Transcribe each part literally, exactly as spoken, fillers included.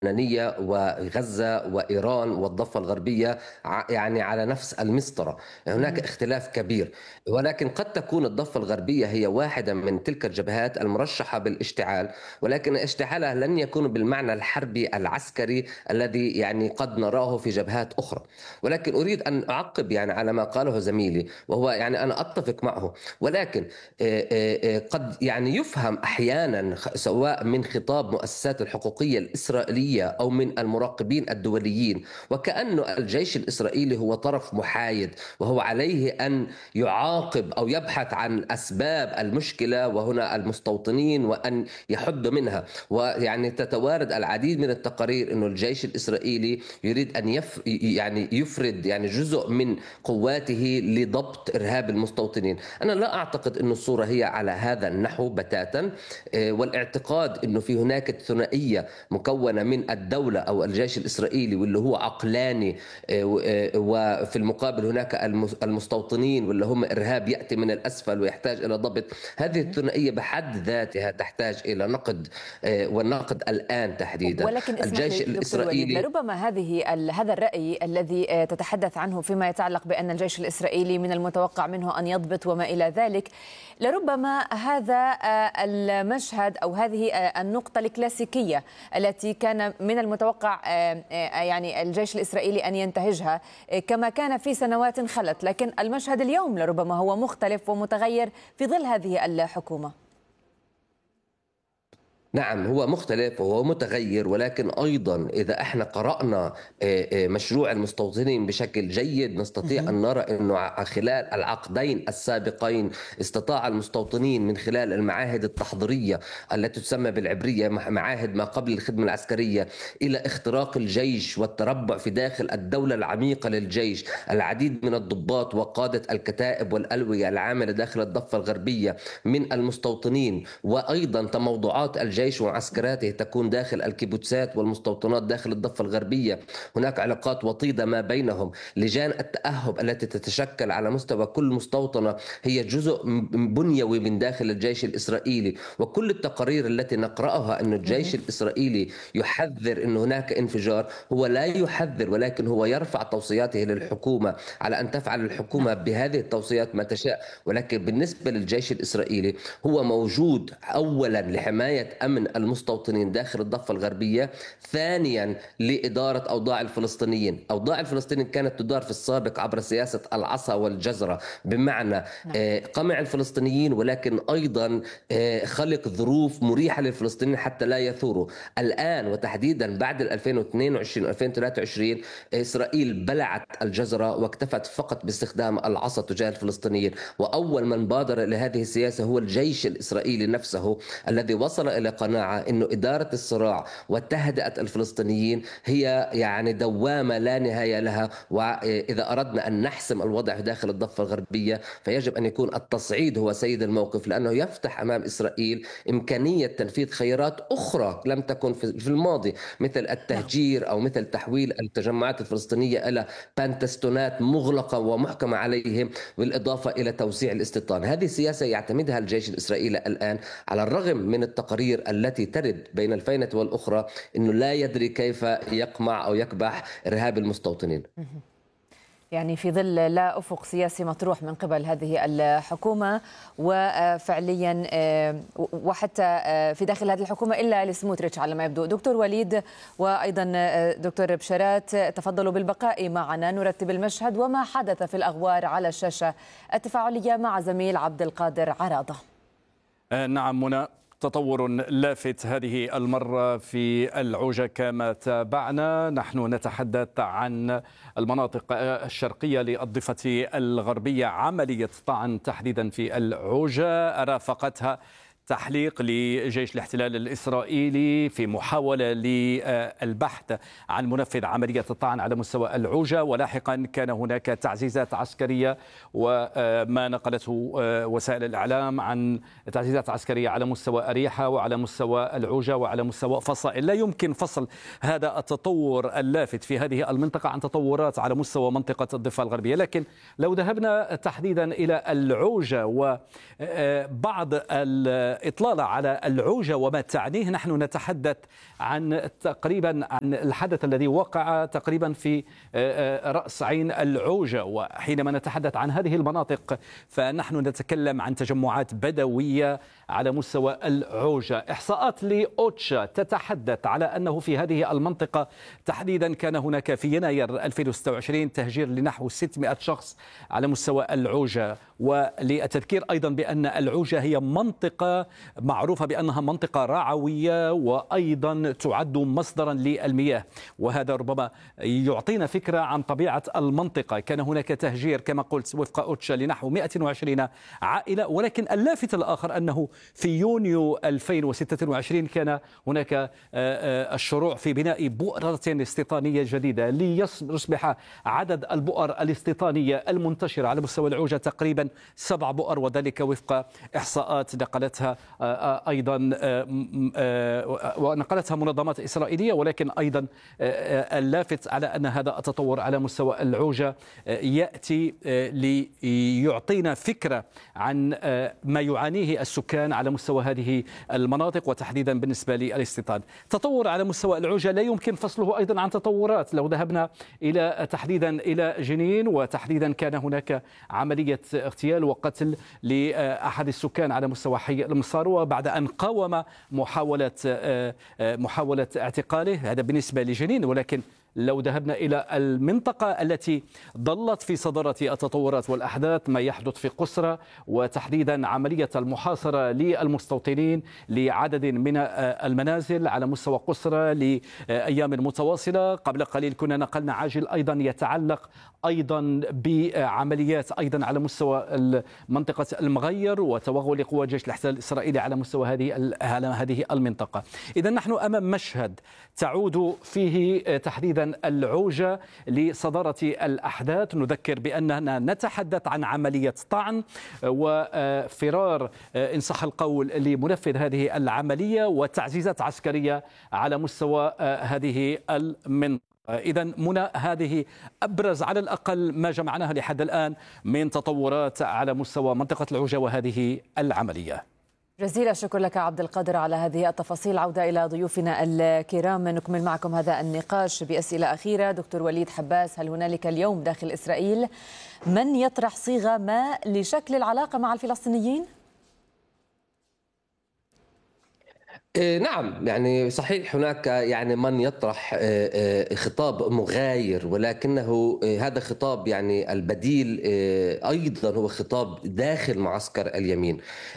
اللبنانية وغزة وإيران والضفة الغربية ع- يعني على نفس المسطرة. هناك اهم. اختلاف كبير، ولكن قد تكون الضفة الغربية هي واحدة من تلك الجبهات المرشحة بالاشتعال، ولكن اشتعالها لن يكون بالمعنى الحربي العسكري الذي يعني قد نراه في جبهات أخرى. ولكن أريد أن أعقب يعني على ما قاله زميلي، وهو يعني أنا أتفق معه، ولكن آه، آه، آه، قد يعني يفهم أحيانا خ- سواء من خطاب مؤسسات الحقوقية الإسرائيلية أو من المراقبين الدوليين وكأن الجيش الإسرائيلي هو طرف محايد، وهو عليه أن يعاقب أو يبحث عن أسباب المشكلة وهنا المستوطنين وأن يحد منها. ويعني تتوارد العديد من التقارير أن الجيش الإسرائيلي يريد أن يف يعني يفرد يعني جزء من قواته لضبط إرهاب المستوطنين. أنا لا أعتقد أن الصورة هي على هذا النحو بتاتا، آه، والاعتقاد أنه في هناك ثنائية مكونة من الدولة أو الجيش الإسرائيلي واللي هو عقلاني، آه، و- آه، وفي المقابل هناك المس- المستوطنين واللي هم إرهاب يأتي من الأسفل ويحتاج إلى ضبط. هذه اهم. الثنائية بحد ذاتها تحتاج إلى نقد، آه، والنقد الآن تحديدا. ولكن اسمح الجيش لي دكتور وليد، الإسرائيلي لربما هذه ال- هذا الرأي الذي آه، تتحدث عنه فيما يتعلق بأن الجيش الإسرائيلي من المتوقع منه أن يضبط وما إلى ذلك، لربما هذا آه، المشهد أو هذه آه، النقطة الكلاسيكية التي كان من المتوقع آه، آه، يعني الجيش الإسرائيلي أن ينتهجها آه، كما كان في سنوات خلت، لكن المشهد اليوم لربما هو مختلف ومتغير في ظل هذه الحكومة. نعم، هو مختلف وهو متغير، ولكن أيضا إذا احنا قرأنا آه، آه، مشروع المستوطنين بشكل جيد نستطيع مهم. أن نرى أنه ع- خلال العقدين السابقين استطاع المستوطنين من خلال المعاهد التحضيرية التي تسمى بالعبرية مع- معاهد ما قبل الخدمة العسكرية إلى اختراق الجيش والتربع في داخل الدولة العميقة للجيش. العديد من الضباط وقادة الكتائب والألوية العاملة داخل الضفة الغربية من المستوطنين، وأيضا تموضعات الجيش ومعسكراته تكون داخل الكيبوتسات والمستوطنات داخل الضفة الغربية. هناك علاقات وطيدة ما بينهم. لجان التأهب التي تتشكل على مستوى كل مستوطنة هي جزء م- بنيوي من داخل الجيش الإسرائيلي. وكل التقارير التي نقرأها أن الجيش مهم. الإسرائيلي يحذر أن هناك انفجار، هو لا يحذر ولكن هو يرفع توصياته للحكومة على أن تفعل الحكومة نعم. بهذه التوصيات ما تشاء. ولكن بالنسبة للجيش الإسرائيلي هو موجود أولا لحماية أمن المستوطنين داخل الضفة الغربية، ثانيا لإدارة أوضاع الفلسطينيين. أوضاع الفلسطينيين كانت تدار في السابق عبر سياسة العصا والجزرة، بمعنى نعم. آه، قمع الفلسطينيين ولكن أيضا آه، خلق ظروف مريحة للفلسطينيين حتى لا يثوروا. الآن وتحديدا بعد ألفين واثنين وعشرين ألفين وثلاثة وعشرين إسرائيل بلعت الجزرة واكتفت فقط باستخدام العصا تجاه الفلسطينيين. وأول من بادر إلى هذه السياسة هو الجيش الإسرائيلي نفسه، الذي وصل إلى قناعة أنه إدارة الصراع وتهدئة الفلسطينيين هي يعني دوامة لا نهاية لها. وإذا أردنا أن نحسم الوضع داخل الضفة الغربية فيجب أن يكون التصعيد هو سيد الموقف، لأنه يفتح أمام إسرائيل إمكانية تنفيذ خيارات أخرى لم تكن في في الماضي، مثل نعم. التهجير أو مثل تحويل التجمعات الفلسطينية إلى بانتستونات مغلقة ومحكمة عليهم، بالإضافة إلى توزيع الاستيطان. هذه سياسة يعتمدها الجيش الإسرائيلي الآن، على الرغم من التقارير التي ترد بين الفينة والأخرى أنه لا يدري كيف يقمع أو يكبح إرهاب المستوطنين. يعني في ظل لا أفق سياسي مطروح من قبل هذه الحكومة، وفعليا آه، وحتى آه، في داخل هذه الحكومة إلا لسموتريتش على ما يبدو. دكتور وليد وأيضا آه، دكتور بشارات، تفضلوا بالبقاء معنا نرتب المشهد وما حدث في الأخبار على الشاشة التفاعلية مع زميل عبد القادر عراضة. آه، نعم منى، تطور لافت هذه المرة في العوجة كما تابعنا. نحن نتحدث عن المناطق الشرقية للضفة الغربية. عملية طعن تحديدا في العوجة رافقتها تحليق لجيش الاحتلال الإسرائيلي في محاولة للبحث عن منفذ عملية الطعن على مستوى العوجة، ولاحقا كان هناك تعزيزات عسكرية وما نقلته وسائل الإعلام عن تعزيزات عسكرية على مستوى أريحة وعلى مستوى العوجة وعلى مستوى فصائل. لا يمكن فصل هذا التطور اللافت في هذه المنطقة عن تطورات على مستوى منطقة الضفة الغربية. لكن لو ذهبنا تحديدا إلى العوجة وبعض إطلالة على العوجة وما تعنيه، نحن نتحدث عن تقريبا عن الحدث الذي وقع تقريبا في رأس عين العوجة. وحينما نتحدث عن هذه المناطق فنحن نتكلم عن تجمعات بدوية على مستوى العوجة. إحصاءات لأوتشا تتحدث على أنه في هذه المنطقة تحديدا كان هناك في يناير ألفين وستة وعشرين تهجير لنحو ستمائة شخص على مستوى العوجة. وللتذكير أيضا بأن العوجة هي منطقة معروفة بأنها منطقة رعوية وأيضا تعد مصدرا للمياه، وهذا ربما يعطينا فكرة عن طبيعة المنطقة. كان هناك تهجير كما قلت وفق أوتشا لنحو مائة وعشرين عائلة، ولكن اللافت الآخر أنه في يونيو ألفين وستة وعشرين كان هناك الشروع في بناء بؤرة استيطانية جديدة ليصبح عدد البؤر الاستيطانية المنتشرة على مستوى العوجة تقريبا سبع بؤر، وذلك وفق إحصاءات نقلتها أيضا ونقلتها منظمات إسرائيلية. ولكن أيضا اللافت على أن هذا التطور على مستوى العوجة يأتي ليعطينا فكرة عن ما يعانيه السكان على مستوى هذه المناطق وتحديدا بالنسبة للاستيطان. تطور على مستوى العوجة لا يمكن فصله أيضا عن تطورات. لو ذهبنا إلى تحديدا إلى جنين، وتحديدا كان هناك عملية اغتيال وقتل لأحد السكان على مستوى حي المصاروة بعد أن قاوم محاولة محاولة اعتقاله، هذا بالنسبة لجنين. ولكن لو ذهبنا إلى المنطقة التي ظلت في صدارة التطورات والأحداث، ما يحدث في قسرة وتحديدا عملية المحاصرة للمستوطنين لعدد من المنازل على مستوى قسرة لأيام متواصلة. قبل قليل كنا نقلنا عاجل أيضا يتعلق أيضا بعمليات أيضا على مستوى منطقة المغير وتوغل لقوى جيش الاحتلال الإسرائيلي على مستوى هذه هذه المنطقة. إذا نحن أمام مشهد تعود فيه تحديدا العوجة لصدارة الأحداث. نذكر بأننا نتحدث عن عملية طعن وفرار إن صح القول لمنفذ هذه العملية وتعزيزات عسكرية على مستوى هذه المنطقة. إذا منى، هذه أبرز على الأقل ما جمعناها لحد الآن من تطورات على مستوى منطقة العوجة وهذه العملية. جزيل الشكر لك عبد القادر على هذه التفاصيل. عودة إلى ضيوفنا الكرام، نكمل معكم هذا النقاش بأسئلة أخيرة. دكتور وليد حباس، هل هنالك اليوم داخل إسرائيل من يطرح صيغة ما لشكل العلاقة مع الفلسطينيين؟ نعم، يعني صحيح هناك يعني من يطرح خطاب مغاير، ولكنه هذا خطاب يعني البديل أيضا هو خطاب داخل معسكر اليمين.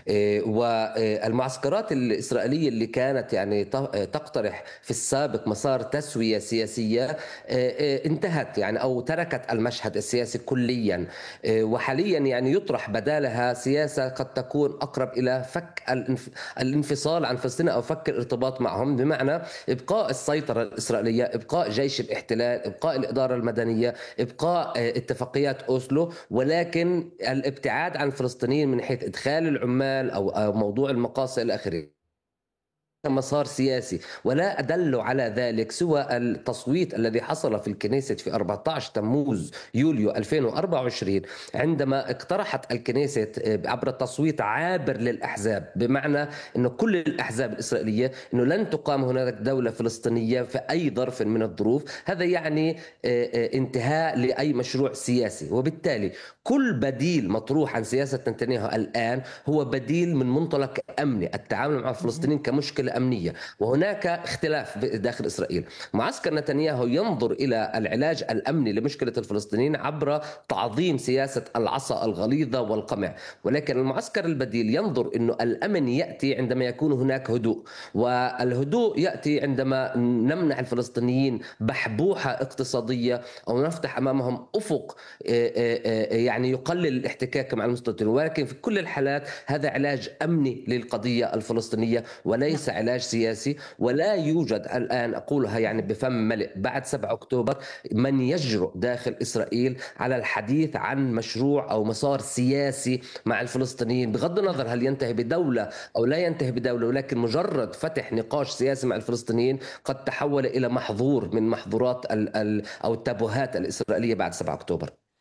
والمعسكرات الإسرائيلية اللي كانت يعني تقترح في السابق مسار تسوية سياسية انتهت يعني أو تركت المشهد السياسي كليا، وحاليا يعني يطرح بدالها سياسة قد تكون أقرب إلى فك الانفصال عن فلسطين أو فك الارتباط معهم، بمعنى إبقاء السيطرة الإسرائيلية، إبقاء جيش الاحتلال، إبقاء الإدارة المدنية، إبقاء اتفاقيات أوسلو، ولكن الابتعاد عن الفلسطينيين من حيث إدخال العمال أو موضوع المقاصة إلى آخره مسار سياسي. ولا أدل على ذلك سوى التصويت الذي حصل في الكنيست في أربعة عشر تموز يوليو ألفين وأربعة وعشرين، عندما اقترحت الكنيست عبر التصويت عابر للأحزاب، بمعنى أنه كل الأحزاب الإسرائيلية أنه لن تقام هناك دولة فلسطينية في أي ظرف من الظروف. هذا يعني انتهاء لأي مشروع سياسي، وبالتالي كل بديل مطروح عن سياسة نتنياهو الآن هو بديل من منطلق أمني، التعامل مع الفلسطينيين كمشكلة أمنية. وهناك اختلاف داخل إسرائيل. معسكر نتنياهو ينظر إلى العلاج الأمني لمشكلة الفلسطينيين عبر تعظيم سياسة العصا الغليظة والقمع، ولكن المعسكر البديل ينظر أنه الأمن يأتي عندما يكون هناك هدوء، والهدوء يأتي عندما نمنع الفلسطينيين بحبوحة اقتصادية أو نفتح أمامهم أفق يعني يقلل الاحتكاك مع المستوطنين. ولكن في كل الحالات هذا علاج أمني للقضية الفلسطينية وليس علاج سياسي. ولا يوجد الآن، أقولها يعني بفم ملئ، بعد سبعة أكتوبر من يجرؤ داخل إسرائيل على الحديث عن مشروع أو مسار سياسي مع الفلسطينيين، بغض النظر هل ينتهي بدولة أو لا ينتهي بدولة، ولكن مجرد فتح نقاش سياسي مع الفلسطينيين قد تحول إلى محظور من محظورات ال ال أو التابوهات الإسرائيلية بعد سبعة أكتوبر.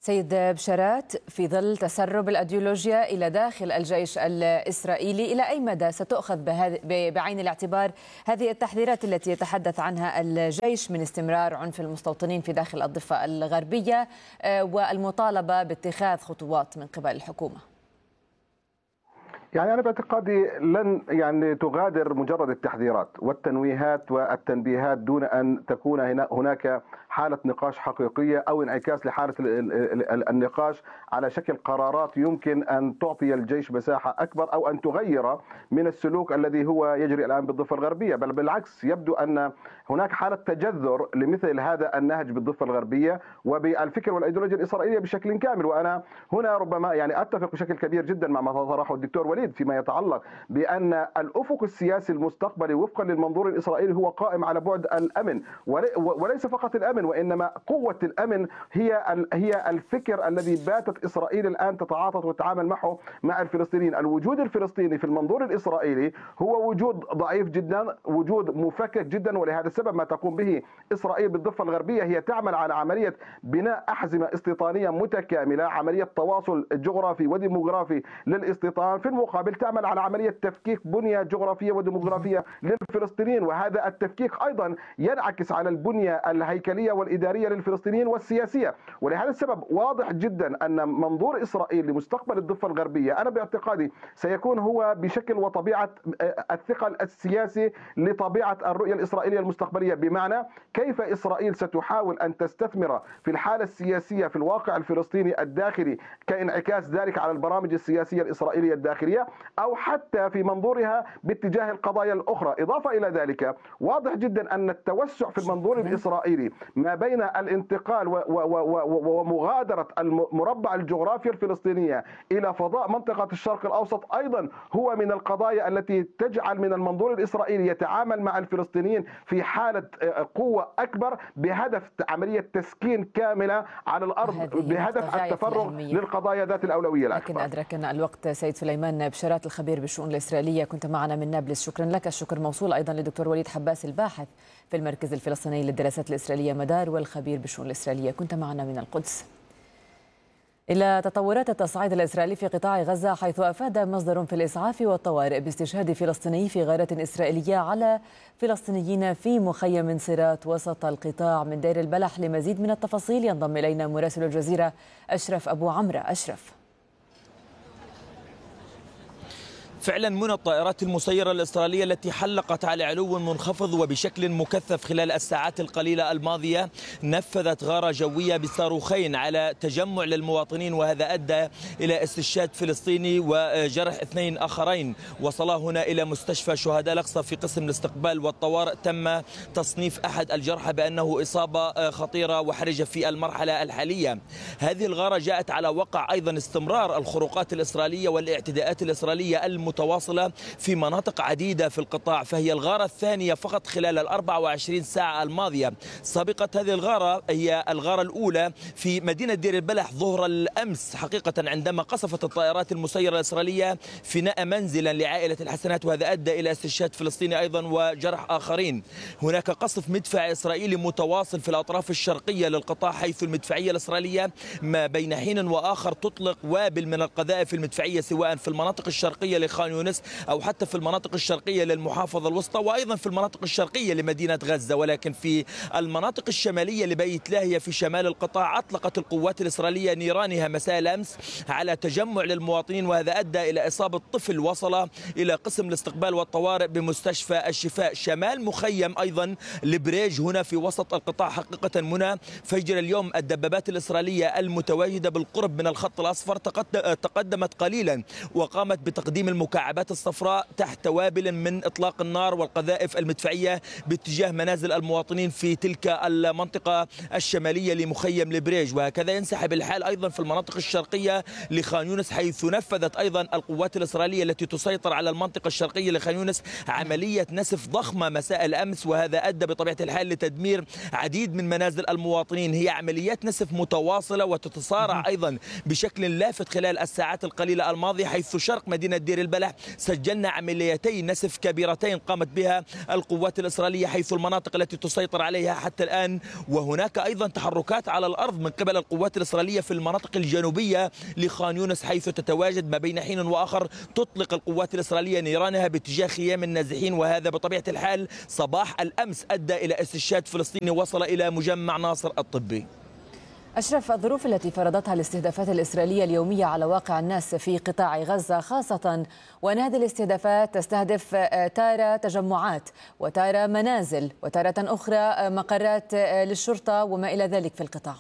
سيد بشارات، في ظل تسرب الأيديولوجيا إلى داخل الجيش الإسرائيلي، إلى أي مدى ستؤخذ بعين الاعتبار هذه التحذيرات التي يتحدث عنها الجيش من استمرار عنف المستوطنين في داخل الضفة الغربية والمطالبة باتخاذ خطوات من قبل الحكومة؟ يعني أنا باعتقادي لن يعني تغادر مجرد التحذيرات والتنويهات والتنبيهات دون أن تكون هناك حالة نقاش حقيقية أو انعكاس لحالة النقاش على شكل قرارات يمكن أن تعطي الجيش مساحة أكبر أو أن تغير من السلوك الذي هو يجري الآن بالضفة الغربية، بل بالعكس يبدو أن هناك حالة تجذر لمثل هذا النهج بالضفة الغربية وبالفكر والأيديولوجيا الإسرائيلية بشكل كامل. وأنا هنا ربما يعني أتفق بشكل كبير جدا مع ما طرحه الدكتور وليد فيما يتعلق بأن الأفق السياسي المستقبلي وفقا للمنظور الإسرائيلي هو قائم على بعد الأمن، وليس فقط الأمن وإنما قوة الأمن هي هي الفكر الذي باتت إسرائيل الآن تتعاطف وتتعامل معه مع الفلسطينيين. الوجود الفلسطيني في المنظور الإسرائيلي هو وجود ضعيف جدا، وجود مفكك جدا، ولهذا السبب ما تقوم به إسرائيل بالضفة الغربية هي تعمل على عملية بناء أحزمة استيطانية متكاملة، عملية تواصل جغرافي وديموغرافي للاستيطان، في المقابل تعمل على عملية تفكيك بنية جغرافية وديموغرافية للفلسطينيين، وهذا التفكيك أيضا ينعكس على البنية الهيكلية والإدارية للفلسطينيين والسياسية. ولهذا السبب واضح جدا أن منظور إسرائيل لمستقبل الضفة الغربية أنا باعتقادي سيكون هو بشكل وطبيعة الثقل السياسي لطبيعة الرؤية الإسرائيلية المستقبلية، بمعنى كيف إسرائيل ستحاول أن تستثمر في الحالة السياسية في الواقع الفلسطيني الداخلي كانعكاس ذلك على البرامج السياسية الإسرائيلية الداخلية، أو حتى في منظورها باتجاه القضايا الأخرى. إضافة إلى ذلك واضح جدا أن التوسع في المنظور الإسرائيلي ما بين الانتقال ومغادرة المربع الجغرافي الفلسطينية إلى فضاء منطقة الشرق الأوسط أيضا هو من القضايا التي تجعل من المنظور الإسرائيلي يتعامل مع الفلسطينيين في حالة قوة أكبر بهدف عملية تسكين كاملة على الأرض بهدف التفرغ للقضايا ذات الأولوية الأكبر. لكن أدركنا الوقت. سيد سليمان بشارات الخبير بالشؤون الإسرائيلية كنت معنا من نابلس، شكرا لك. الشكر موصول أيضا لدكتور وليد حباس الباحث في المركز الفلسطيني للدراسات الإسرائيلية مدار والخبير بالشؤون الإسرائيلية كنت معنا من القدس. إلى تطورات التصعيد الإسرائيلي في قطاع غزة، حيث أفاد مصدر في الإسعاف والطوارئ باستشهاد فلسطيني في غارات إسرائيلية على فلسطينيين في مخيم صيرات وسط القطاع. من دير البلح لمزيد من التفاصيل ينضم إلينا مراسل الجزيرة أشرف أبو عمرو. أشرف. فعلا من الطائرات المسيرة الإسرائيلية التي حلقت على علو منخفض وبشكل مكثف خلال الساعات القليلة الماضية نفذت غارة جوية بصاروخين على تجمع للمواطنين، وهذا أدى إلى استشهاد فلسطيني وجرح اثنين آخرين. وصلا هنا إلى مستشفى شهداء الأقصى في قسم الاستقبال والطوارئ. تم تصنيف أحد الجرحى بأنه إصابة خطيرة وحرجة في المرحلة الحالية. هذه الغارة جاءت على وقع أيضا استمرار الخروقات الإسرائيلية والاعتداءات الإسرائيلية المتواصلة في مناطق عديدة في القطاع، فهي الغارة الثانية فقط خلال الأربع وعشرين ساعة الماضية. سابقة هذه الغارة هي الغارة الأولى في مدينة دير البلح ظهر الأمس حقيقة، عندما قصفت الطائرات المسيرة الإسرائيلية فناء منزلا لعائلة الحسنات، وهذا أدى إلى استشهاد فلسطيني أيضا وجرح آخرين. هناك قصف مدفعي إسرائيلي متواصل في الأطراف الشرقية للقطاع، حيث المدفعية الإسرائيلية ما بين حين وآخر تطلق وابل من القذائف المدفعية سواء في المناطق الشرقية لخان يونس أو حتى في المناطق الشرقية للمحافظة الوسطى وأيضا في المناطق الشرقية لمدينة غزة. ولكن في المناطق الشمالية لبيت لاهيا في شمال القطاع أطلقت القوات الإسرائيلية نيرانها مساء الأمس على تجمع للمواطنين، وهذا أدى إلى إصابة طفل وصل إلى قسم الاستقبال والطوارئ بمستشفى الشفاء. شمال مخيم أيضا لبريج هنا في وسط القطاع حقيقة منى فجر اليوم الدبابات الإسرائيلية المتواجدة بالقرب من الخط الأصفر تقدمت قليلا وقامت بتقديم المكعبات الصفراء تحت وابل من إطلاق النار والقذائف المدفعية باتجاه منازل المواطنين في تلك المنطقة الشمالية لمخيم لبريج. وهكذا ينسحب الحال أيضا في المناطق الشرقية لخان يونس، حيث نفذت أيضا القوات الإسرائيلية التي تسيطر على المنطقة الشرقية لخان يونس عملية نسف ضخمة مساء الأمس، وهذا أدى بطبيعة الحال لتدمير عديد من منازل المواطنين. هي عمليات نسف متواصلة وتتصارع أيضا بشكل لافت خلال الساعات القليلة الماضية، حيث شرق مدينة دير البلح البلح سجلنا عمليتين نسف كبيرتين قامت بها القوات الإسرائيلية حيث المناطق التي تسيطر عليها حتى الآن، وهناك أيضا تحركات على الأرض من قبل القوات الإسرائيلية في المناطق الجنوبية لخان يونس حيث تتواجد ما بين حين وآخر تطلق القوات الإسرائيلية نيرانها باتجاه خيام النازحين، وهذا بطبيعة الحال صباح الأمس أدى إلى استشهاد فلسطيني وصل إلى مجمع ناصر الطبي. أشرف، الظروف التي فرضتها الاستهدافات الإسرائيلية اليومية على واقع الناس في قطاع غزة خاصة وأن هذه الاستهدافات تستهدف تارة تجمعات وتارة منازل وتارة أخرى مقرات للشرطة وما إلى ذلك في القطاع.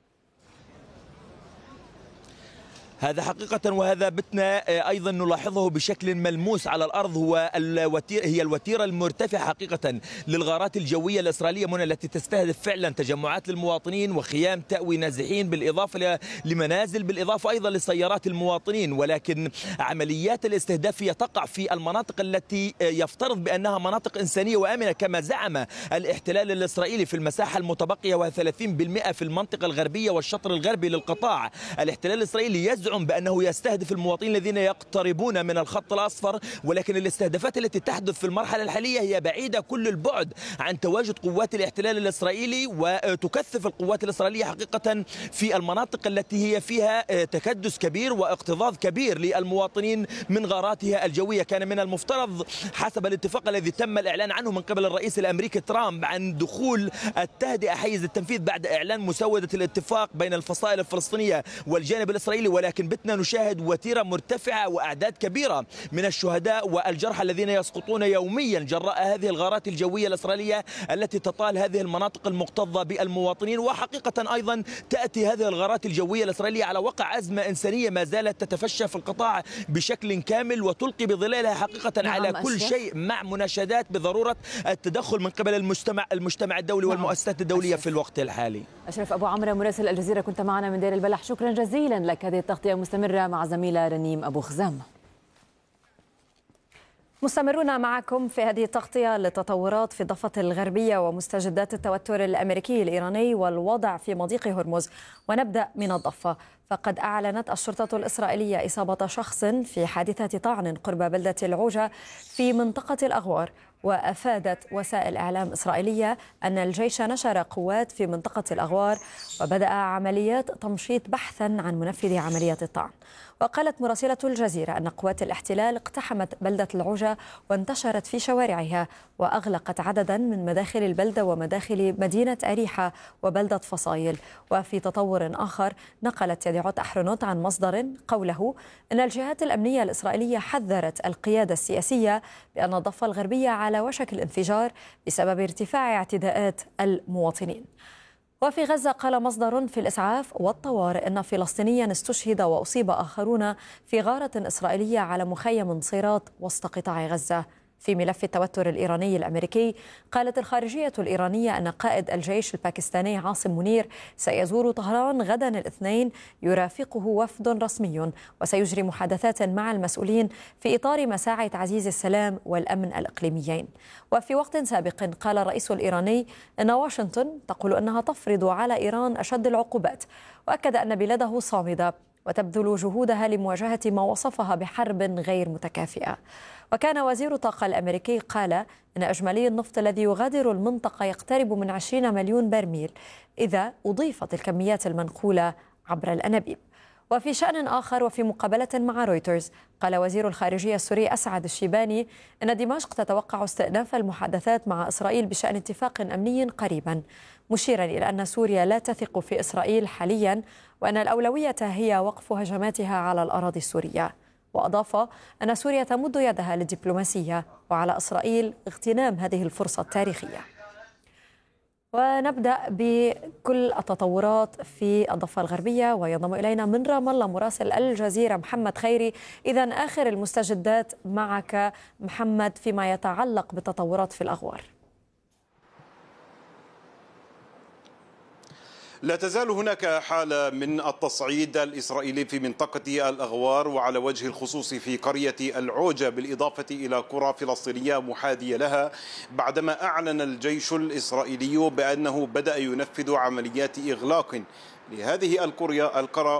هذا حقيقة وهذا بتنا أيضا نلاحظه بشكل ملموس على الأرض، هو الوتير هي الوتيرة المرتفعة حقيقة للغارات الجوية الإسرائيلية من التي تستهدف فعلا تجمعات للمواطنين وخيام تأوي نازحين بالإضافة لمنازل بالإضافة أيضا لسيارات المواطنين، ولكن عمليات الاستهداف هي تقع في المناطق التي يفترض بأنها مناطق إنسانية وآمنة كما زعم الاحتلال الإسرائيلي في المساحة المتبقية وهي ثلاثين بالمئة في المنطقة الغربية والشطر الغربي للقطاع. الاحتلال الإسرائيلي يزعم بأنه يستهدف المواطنين الذين يقتربون من الخط الأصفر، ولكن الاستهدافات التي تحدث في المرحلة الحالية هي بعيدة كل البعد عن تواجد قوات الاحتلال الإسرائيلي، وتكثف القوات الإسرائيلية حقيقة في المناطق التي هي فيها تكدس كبير واكتظاظ كبير للمواطنين من غاراتها الجوية. كان من المفترض حسب الاتفاق الذي تم الإعلان عنه من قبل الرئيس الأمريكي ترامب عن دخول التهدئة حيز التنفيذ بعد إعلان مسودة الاتفاق بين الفصائل الفلسطينية والجانب الإسرائيلي، ولكن بتنا نشاهد وتيرة مرتفعة وأعداد كبيرة من الشهداء والجرحى الذين يسقطون يوميا جراء هذه الغارات الجوية الإسرائيلية التي تطال هذه المناطق المكتظة بالمواطنين. وحقيقة أيضا تأتي هذه الغارات الجوية الإسرائيلية على وقع أزمة إنسانية ما زالت تتفشى في القطاع بشكل كامل وتلقي بظلالها حقيقة نعم على كل أشرف. شيء مع مناشدات بضرورة التدخل من قبل المجتمع المجتمع الدولي نعم. والمؤسسات الدولية أشرف. في الوقت الحالي. أشرف أبو عمرو مراسل الجزيرة كنت معنا من دير البلح، شكرا جزيلا لك. هذه التغطية مستمرة مع زميلة رنيم أبو خزام. مستمرون معكم في هذه التغطية للتطورات في الضفة الغربية ومستجدات التوتر الأمريكي الإيراني والوضع في مضيق هرمز. ونبدأ من الضفة، فقد أعلنت الشرطة الإسرائيلية إصابة شخص في حادثة طعن قرب بلدة العوجة في منطقة الأغوار. وأفادت وسائل إعلام إسرائيلية أن الجيش نشر قوات في منطقة الأغوار وبدأ عمليات تمشيط بحثا عن منفذ عملية الطعن. وقالت مراسلة الجزيرة أن قوات الاحتلال اقتحمت بلدة العوجة وانتشرت في شوارعها وأغلقت عددا من مداخل البلدة ومداخل مدينة أريحة وبلدة فصايل. وفي تطور آخر نقلت يديعوت أحرنوت عن مصدر قوله أن الجهات الأمنية الإسرائيلية حذرت القيادة السياسية بأن الضفة الغربية على وشك الانفجار بسبب ارتفاع اعتداءات المواطنين. وفي غزة قال مصدر في الإسعاف والطوارئ أن فلسطينيا استشهد وأصيب آخرون في غارة إسرائيلية على مخيم صيرات وسط قطاع غزة. في ملف التوتر الإيراني الأمريكي قالت الخارجية الإيرانية أن قائد الجيش الباكستاني عاصم منير سيزور طهران غدا الاثنين يرافقه وفد رسمي وسيجري محادثات مع المسؤولين في إطار مساعي تعزيز السلام والأمن الإقليميين. وفي وقت سابق قال الرئيس الإيراني أن واشنطن تقول أنها تفرض على إيران أشد العقوبات، وأكد أن بلاده صامدة وتبذل جهودها لمواجهة ما وصفها بحرب غير متكافئة. وكان وزير الطاقة الأمريكي قال أن إجمالي النفط الذي يغادر المنطقة يقترب من عشرين مليون برميل إذا أضيفت الكميات المنقولة عبر الأنابيب. وفي شأن آخر وفي مقابلة مع رويترز قال وزير الخارجية السوري أسعد الشيباني أن دمشق تتوقع استئناف المحادثات مع إسرائيل بشأن اتفاق أمني قريبا، مشيرا إلى أن سوريا لا تثق في إسرائيل حاليا وأن الأولوية هي وقف هجماتها على الأراضي السورية. وأضاف أن سوريا تمد يدها للدبلوماسية وعلى إسرائيل اغتنام هذه الفرصة التاريخية. ونبدأ بكل التطورات في الضفة الغربية وينضم إلينا من رام الله مراسل الجزيرة محمد خيري. إذا آخر المستجدات معك محمد فيما يتعلق بالتطورات في الأغوار. لا تزال هناك حالة من التصعيد الإسرائيلي في منطقة الأغوار وعلى وجه الخصوص في قرية العوجة بالإضافة إلى قرى فلسطينية محاذية لها، بعدما أعلن الجيش الإسرائيلي بأنه بدأ ينفذ عمليات إغلاق لهذه القرية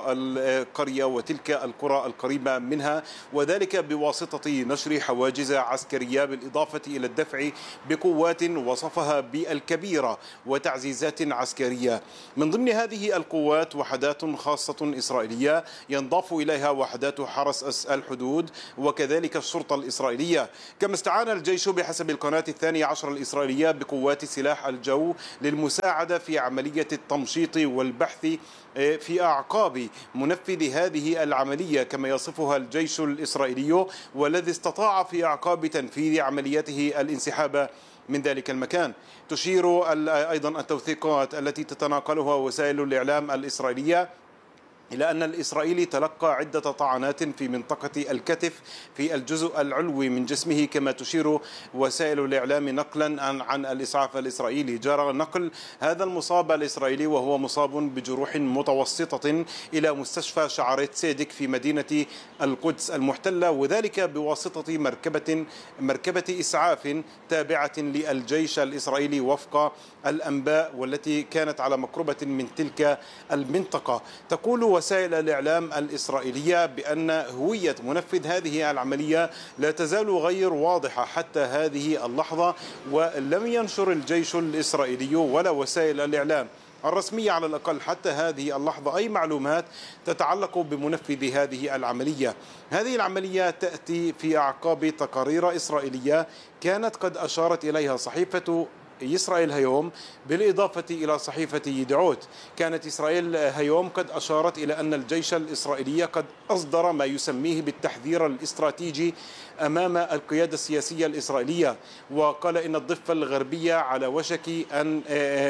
القرية وتلك القرى القريبة منها، وذلك بواسطة نشر حواجز عسكرية بالإضافة إلى الدفع بقوات وصفها بالكبيرة وتعزيزات عسكرية. من ضمن هذه القوات وحدات خاصة إسرائيلية ينضاف إليها وحدات حرس الحدود وكذلك الشرطة الإسرائيلية. كما استعان الجيش بحسب القناة الثانية عشر الإسرائيلية بقوات سلاح الجو للمساعدة في عملية التمشيط والبحث في أعقاب منفذ هذه العملية كما يصفها الجيش الإسرائيلي، والذي استطاع في أعقاب تنفيذ عمليته الانسحاب من ذلك المكان. تشير أيضا التوثيقات التي تتناقلها وسائل الإعلام الإسرائيلية إلى أن الإسرائيلي تلقى عدة طعنات في منطقة الكتف في الجزء العلوي من جسمه، كما تشير وسائل الإعلام نقلا عن, عن الإسعاف الإسرائيلي. جرى نقل هذا المصاب الإسرائيلي وهو مصاب بجروح متوسطة إلى مستشفى شعريت سيدك في مدينة القدس المحتلة، وذلك بواسطة مركبة مركبة إسعاف تابعة للجيش الإسرائيلي وفق الأنباء والتي كانت على مقربة من تلك المنطقة. تقول وسائل الإعلام الإسرائيلية بأن هوية منفذ هذه العملية لا تزال غير واضحة حتى هذه اللحظة، ولم ينشر الجيش الإسرائيلي ولا وسائل الإعلام الرسمية على الأقل حتى هذه اللحظة أي معلومات تتعلق بمنفذ هذه العملية. هذه العملية تأتي في أعقاب تقارير إسرائيلية كانت قد أشارت إليها صحيفة إسرائيل هيوم بالإضافة إلى صحيفة يدعوت. كانت إسرائيل هيوم قد أشارت إلى أن الجيش الإسرائيلي قد أصدر ما يسميه بالتحذير الاستراتيجي أمام القيادة السياسية الإسرائيلية، وقال إن الضفة الغربية على وشك أن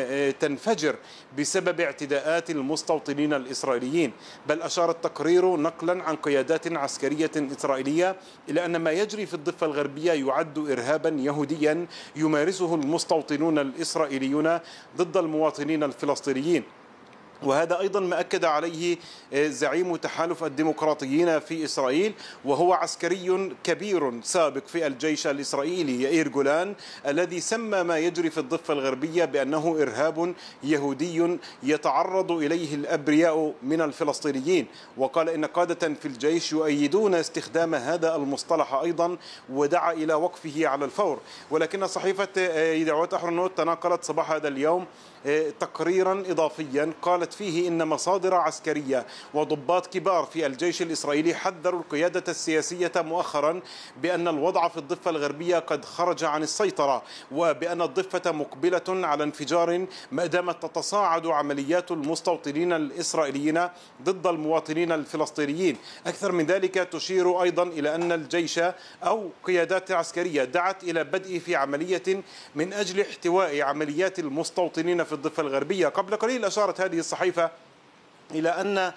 تنفجر بسبب اعتداءات المستوطنين الإسرائيليين. بل أشار التقرير نقلا عن قيادات عسكرية إسرائيلية إلى أن ما يجري في الضفة الغربية يعد إرهابا يهوديا يمارسه المستوطنون الإسرائيليون ضد المواطنين الفلسطينيين. وهذا أيضا ما أكد عليه زعيم تحالف الديمقراطيين في إسرائيل وهو عسكري كبير سابق في الجيش الإسرائيلي يائير جولان، الذي سمى ما يجري في الضفة الغربية بأنه إرهاب يهودي يتعرض إليه الأبرياء من الفلسطينيين، وقال إن قادة في الجيش يؤيدون استخدام هذا المصطلح أيضا ودعا إلى وقفه على الفور. ولكن صحيفة يدعوت أحرنوت تناقلت صباح هذا اليوم تقريرا إضافيا قالت فيه إن مصادر عسكرية وضباط كبار في الجيش الإسرائيلي حذروا القيادة السياسية مؤخرا بأن الوضع في الضفة الغربية قد خرج عن السيطرة، وبأن الضفة مقبلة على انفجار ما دامت تتصاعد عمليات المستوطنين الإسرائيليين ضد المواطنين الفلسطينيين. أكثر من ذلك تشير أيضا إلى أن الجيش أو قيادات عسكرية دعت إلى بدء في عملية من أجل احتواء عمليات المستوطنين في الضفة الغربية. قبل قليل أشارت هذه الصحيفة إلى أن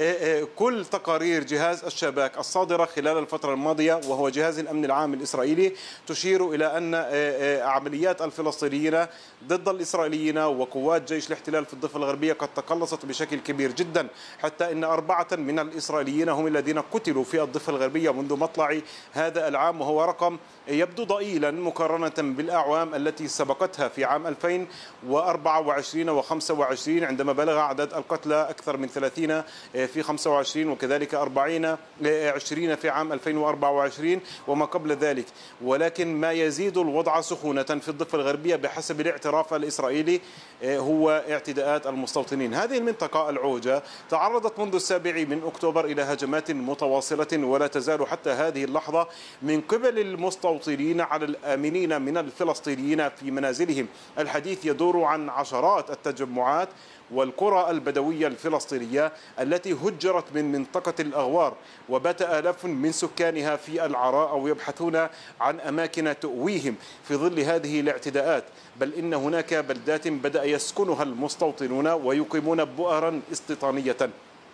كل تقارير جهاز الشباك الصادرة خلال الفترة الماضية وهو جهاز الأمن العام الإسرائيلي تشير إلى أن عمليات الفلسطينيين ضد الإسرائيليين وقوات جيش الاحتلال في الضفة الغربية قد تقلصت بشكل كبير جدا، حتى أن أربعة من الإسرائيليين هم الذين قتلوا في الضفة الغربية منذ مطلع هذا العام، وهو رقم يبدو ضئيلا مقارنة بالأعوام التي سبقتها في عام ألفين وأربعة وعشرين وخمسة وعشرين عندما بلغ عدد القتلى أكثر من ثلاثين في خمسة وعشرين وكذلك أربعين عشرين في عام ألفين وأربعة وعشرين وما قبل ذلك. ولكن ما يزيد الوضع سخونة في الضفة الغربية بحسب الاعتراف الإسرائيلي هو اعتداءات المستوطنين. هذه المنطقة العوجة تعرضت منذ السابع من أكتوبر إلى هجمات متواصلة ولا تزال حتى هذه اللحظة من قبل المستوطنين على الآمنين من الفلسطينيين في منازلهم. الحديث يدور عن عشرات التجمعات والقرى البدوية الفلسطينية التي هجرت من منطقة الأغوار، وبات آلاف من سكانها في العراء أو يبحثون عن أماكن تؤويهم في ظل هذه الاعتداءات. بل إن هناك بلدات بدأ يسكنها المستوطنون ويقيمون بؤرا استيطانية.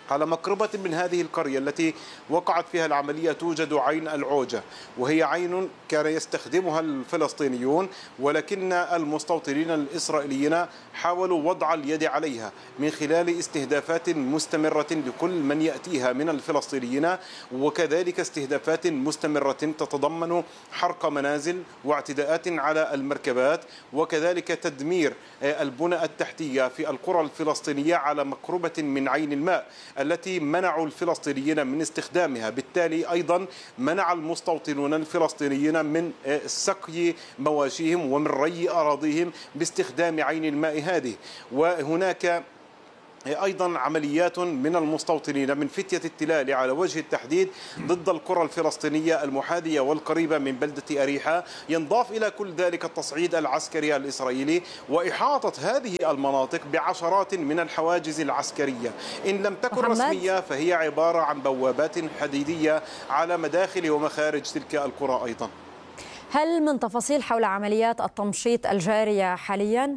على مقربة من هذه القرية التي وقعت فيها العملية توجد عين العوجة، وهي عين كان يستخدمها الفلسطينيون، ولكن المستوطنين الإسرائيليين حاولوا وضع اليد عليها من خلال استهدافات مستمرة لكل من يأتيها من الفلسطينيين، وكذلك استهدافات مستمرة تتضمن حرق منازل واعتداءات على المركبات، وكذلك تدمير البنى التحتية في القرى الفلسطينية على مقربة من عين الماء التي منعوا الفلسطينيين من استخدامها. بالتالي أيضا منع المستوطنون الفلسطينيين من سقي مواشيهم ومن ري أراضيهم باستخدام عين الماء هذه. وهناك أيضا عمليات من المستوطنين من فتية التلال على وجه التحديد ضد القرى الفلسطينية المحاذية والقريبة من بلدة أريحة، ينضاف إلى كل ذلك التصعيد العسكري الإسرائيلي وإحاطة هذه المناطق بعشرات من الحواجز العسكرية، إن لم تكن محمد. رسمية فهي عبارة عن بوابات حديدية على مداخل ومخارج تلك القرى. أيضا هل من تفاصيل حول عمليات التمشيط الجارية حالياً؟